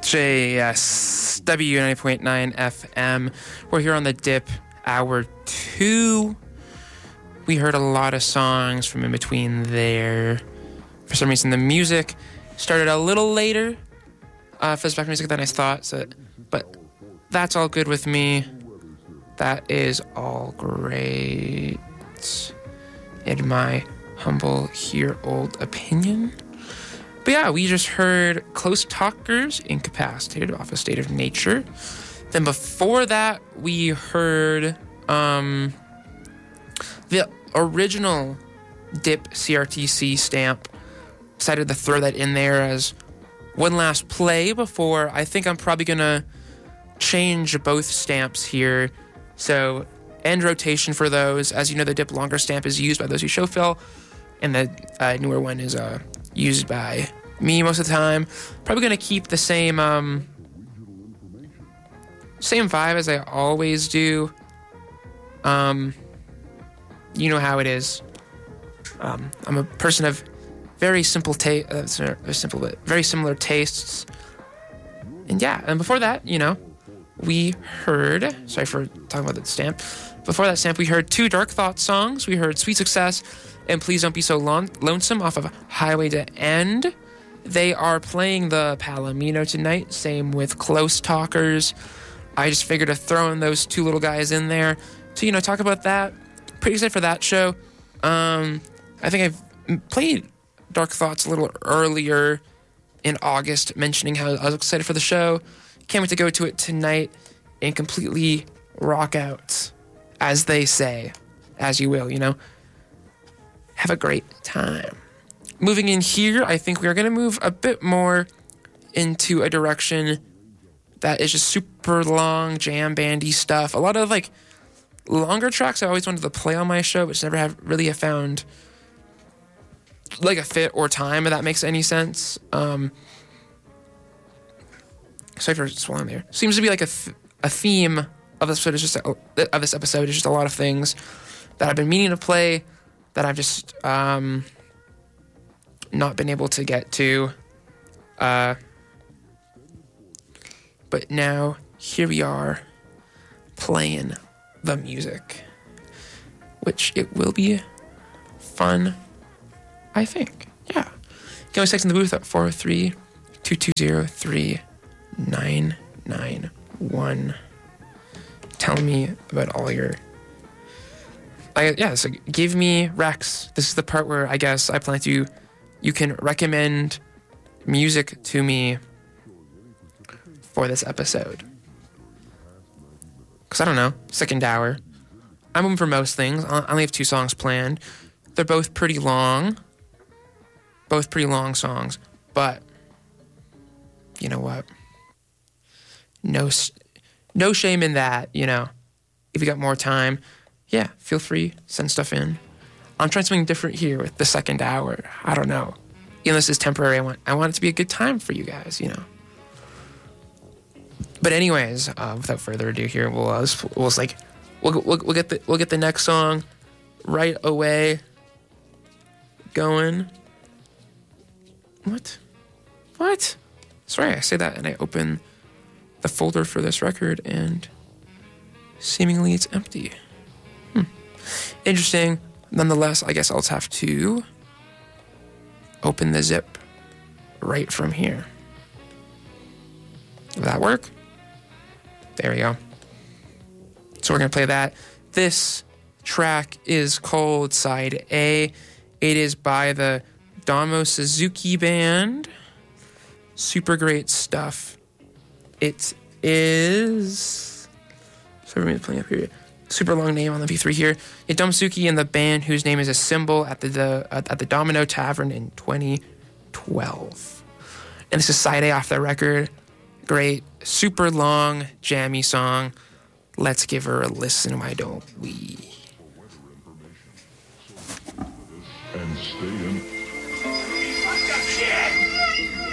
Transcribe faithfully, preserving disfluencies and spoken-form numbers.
J S W ninety point nine F M. We're here on the Dip, hour two. We heard a lot of songs from in between there. For some reason, the music started a little later uh, for the back music than I thought. So, but that's all good with me. That is all great, in my humble, here old opinion. But yeah, we just heard Close Talkers, Incapacitated, off of State of Nature. Then before that, we heard um, the original Dip C R T C stamp. Decided to throw that in there as one last play before I think I'm probably going to change both stamps here. So end rotation for those. As you know, the Dip longer stamp is used by those who show fill, and the uh, newer one is uh, used by me most of the time. Probably going to keep the same um, same vibe as I always do. Um, you know how it is. Um, I'm a person of very simple taste, uh, very simple, but very similar tastes. And yeah, and before that, you know, we heard, sorry for talking about that stamp. Before that stamp, we heard two Dark Thoughts songs. We heard Sweet Success and Please Don't Be So Lon- Lonesome off of Highway to End. They are playing the Palomino tonight. Same with Close Talkers. I just figured to throw in those two little guys in there to, you know, talk about that. Pretty excited for that show. Um, I think I've played Dark Thoughts a little earlier in August, mentioning how I was excited for the show. Can't wait to go to it tonight and completely rock out, as they say, as you will, you know. Have a great time. Moving in here, I think we are going to move a bit more into a direction that is just super long, jam bandy stuff. A lot of, like, longer tracks I always wanted to play on my show, but never have really have found, like, a fit or time, if that makes any sense. Um... Sorry for swallowing there. Seems to be like a th- a theme of this episode. Is just a, of this episode is just a lot of things that I've been meaning to play that I've just um, not been able to get to. Uh, but now here we are playing the music, which it will be fun, I think. Yeah. You can always text in the booth at four oh three, two two zero, three nine nine one. Tell me about all your I yeah so give me Rex. This is the part where I guess I plan to you can recommend music to me for this episode, because I don't know, second hour I'm open for most things. I only have two songs planned. They're both pretty long both pretty long songs, but you know what, No, no shame in that, you know. If you got more time, yeah, feel free, send stuff in. I'm trying something different here with the second hour. I don't know. Even this is temporary. I want, I want it to be a good time for you guys, you know. But anyways, uh, without further ado, here we'll uh, we'll like we'll, we'll we'll get the we'll get the next song right away going. What? What? Sorry, I say that and I open the folder for this record, and seemingly it's empty. Hmm. Interesting. Nonetheless, I guess I'll just have to open the zip right from here. Will that work? There we go. So we're going to play that. This track is called Side A. It is by the Damo Suzuki Band. Super great stuff. It is, sorry, I'm playing up here. Super long name on the V three here. It's Damo Suzuki and the band, whose name is a symbol at the, the uh, at the Domino Tavern in twenty twelve. And this is side A off their record. Great, super long, jammy song. Let's give her a listen. Why don't we? And stay in.